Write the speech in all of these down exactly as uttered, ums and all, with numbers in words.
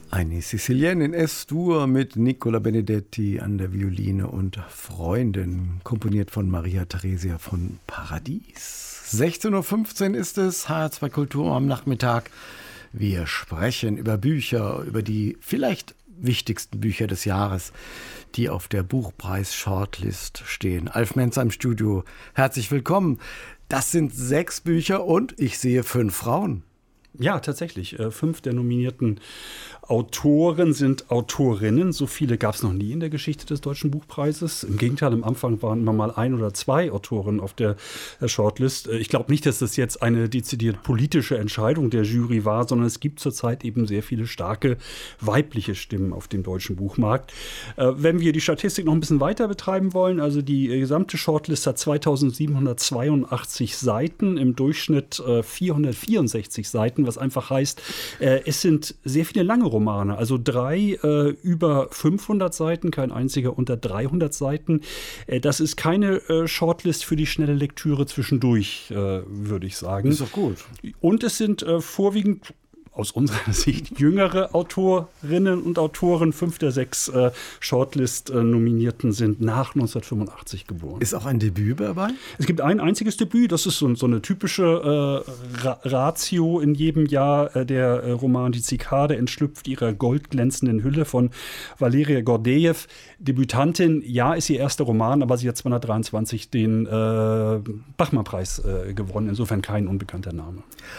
Eine Sicilienne in S-Dur mit Nicola Benedetti an der Violine und Freundin, komponiert von Maria Theresia von Paradies. sechzehn Uhr fünfzehn ist es, H R zwei Kultur am Nachmittag. Wir sprechen über Bücher, über die vielleicht wichtigsten Bücher des Jahres, die auf der Buchpreis-Shortlist stehen. Alf Menzer im Studio, herzlich willkommen. Das sind sechs Bücher und ich sehe fünf Frauen. Ja, tatsächlich. Fünf der nominierten Autoren sind Autorinnen. So viele gab es noch nie in der Geschichte des Deutschen Buchpreises. Im Gegenteil, am Anfang waren immer mal ein oder zwei Autoren auf der Shortlist. Ich glaube nicht, dass das jetzt eine dezidiert politische Entscheidung der Jury war, sondern es gibt zurzeit eben sehr viele starke weibliche Stimmen auf dem deutschen Buchmarkt. Wenn wir die Statistik noch ein bisschen weiter betreiben wollen, also die gesamte Shortlist hat zweitausendsiebenhundertzweiundachtzig Seiten, im Durchschnitt vierhundertvierundsechzig Seiten, was einfach heißt, es sind sehr viele lange Romane, also drei äh, über fünfhundert Seiten, kein einziger unter dreihundert Seiten. Äh, das ist keine äh, Shortlist für die schnelle Lektüre zwischendurch, äh, würde ich sagen. Ist doch gut. Und es sind äh, vorwiegend aus unserer Sicht jüngere Autorinnen und Autoren. Fünf der sechs äh, Shortlist-Nominierten sind nach neunzehnhundertfünfundachtzig geboren. Ist auch ein Debüt dabei? Es gibt ein einziges Debüt, das ist so, so eine typische äh, Ra- Ratio in jedem Jahr. Äh, der äh, Roman Die Zikade entschlüpft ihrer goldglänzenden Hülle von Valeria Gordejew. Debütantin, ja, ist ihr erster Roman, aber sie hat zweitausenddreiundzwanzig den äh, Bachmann-Preis äh, gewonnen. Insofern kein unbekannter Name.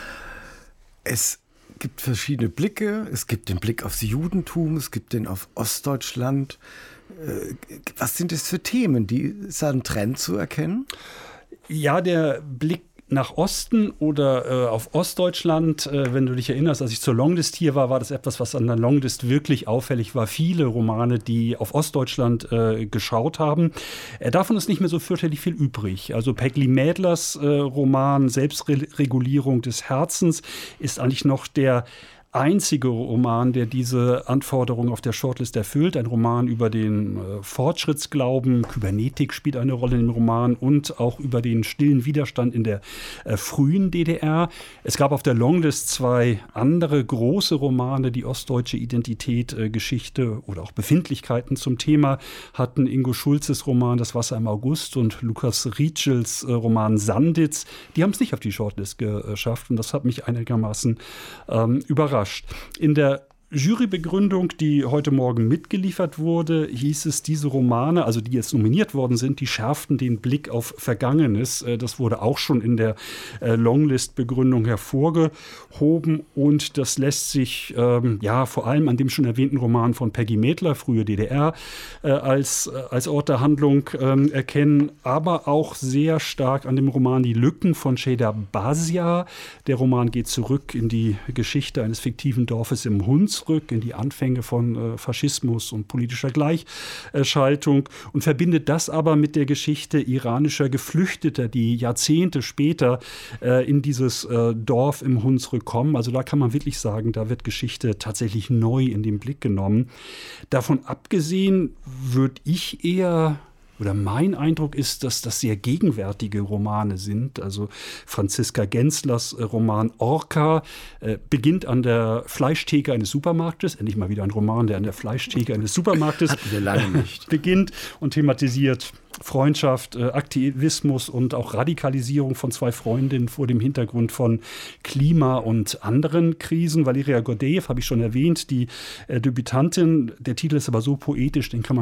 Es Es gibt verschiedene Blicke. Es gibt den Blick aufs Judentum, es gibt den auf Ostdeutschland. Was sind das für Themen? Die, ist da ein Trend zu erkennen? Ja, der Blick nach Osten oder äh, auf Ostdeutschland, äh, wenn du dich erinnerst, als ich zur Longlist hier war, war das etwas, was an der Longlist wirklich auffällig war. Viele Romane, die auf Ostdeutschland äh, geschaut haben. Äh, davon ist nicht mehr so fürchterlich viel übrig. Also Peggy Mädlers äh, Roman Selbstregulierung des Herzens ist eigentlich noch der einzige Roman, der diese Anforderung auf der Shortlist erfüllt. Ein Roman über den äh, Fortschrittsglauben, Kybernetik spielt eine Rolle im Roman und auch über den stillen Widerstand in der äh, frühen D D R. Es gab auf der Longlist zwei andere große Romane, die ostdeutsche Identität, äh, Geschichte oder auch Befindlichkeiten zum Thema hatten. Ingo Schulzes Roman Das Wasser im August und Lukas Rietschels äh, Roman Sanditz. Die haben es nicht auf die Shortlist geschafft und das hat mich einigermaßen ähm, überrascht. In der Jurybegründung, die heute Morgen mitgeliefert wurde, hieß es, diese Romane, also die jetzt nominiert worden sind, die schärften den Blick auf Vergangenes. Das wurde auch schon in der Longlist-Begründung hervorgehoben und das lässt sich ähm, ja vor allem an dem schon erwähnten Roman von Peggy Mädler, frühe D D R, äh, als, als Ort der Handlung äh, erkennen, aber auch sehr stark an dem Roman Die Lücken von Ceyda Bazia. Der Roman geht zurück in die Geschichte eines fiktiven Dorfes im Hunsrück, in die Anfänge von äh, Faschismus und politischer Gleichschaltung und verbindet das aber mit der Geschichte iranischer Geflüchteter, die Jahrzehnte später äh, in dieses äh, Dorf im Hunsrück kommen. Also da kann man wirklich sagen, da wird Geschichte tatsächlich neu in den Blick genommen. Davon abgesehen würde ich eher Oder mein Eindruck ist, dass das sehr gegenwärtige Romane sind. Also Franziska Genslers Roman Orca äh, beginnt an der Fleischtheke eines Supermarktes. Endlich mal wieder ein Roman, der an der Fleischtheke eines Supermarktes Hatten wir lange nicht. beginnt und thematisiert Freundschaft, äh, Aktivismus und auch Radikalisierung von zwei Freundinnen vor dem Hintergrund von Klima und anderen Krisen. Valeria Gordejew habe ich schon erwähnt, die äh, Debütantin. Der Titel ist aber so poetisch, den kann man